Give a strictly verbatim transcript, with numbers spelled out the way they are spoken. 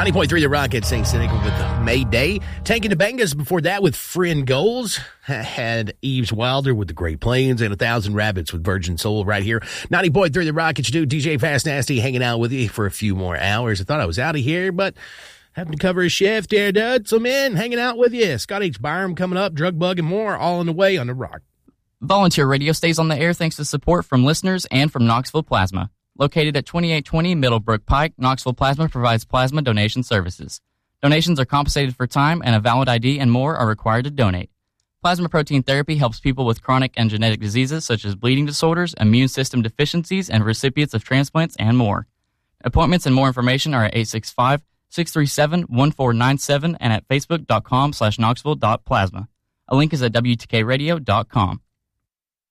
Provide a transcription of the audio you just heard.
ninety point three The Rocket, Saint Cynical with the Mayday. Tanking the Bangas before that with Friend Goals. Had Eves Wilder with the Great Plains and A Thousand Rabbits with Virgin Soul right here. ninety point three The Rocket, you do. D J Fast Nasty hanging out with you for a few more hours. I thought I was out of here, but having to cover a shift here, dude. So, man, hanging out with you. Scott H. Byram coming up, Drug Bug and more, all on the way on The Rock. Volunteer Radio stays on the air thanks to support from listeners and from Knoxville Plasma. Located at twenty-eight twenty Middlebrook Pike, Knoxville Plasma provides plasma donation services. Donations are compensated for time, and a valid I D and more are required to donate. Plasma protein therapy helps people with chronic and genetic diseases such as bleeding disorders, immune system deficiencies, and recipients of transplants and more. Appointments and more information are at eight six five, six three seven, one four nine seven and at facebook.com slash knoxville.plasma. A link is at W T K radio dot com.